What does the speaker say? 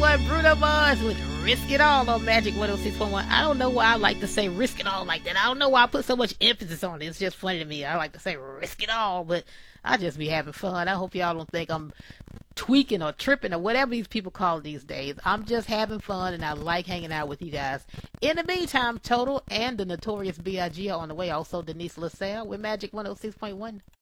one Bruno Mars with Risk It All on Magic 106.1. I don't know why I like to say risk it all like that. I don't know why I put so much emphasis on it. It's just funny to me. I like to say risk it all, but I just be having fun. I hope y'all don't think I'm tweaking or tripping or whatever these people call it these days. I'm just having fun and I like hanging out with you guys. In the meantime, Total and the Notorious B.I.G. are on the way. Also, Denise LaSalle with Magic 106.1.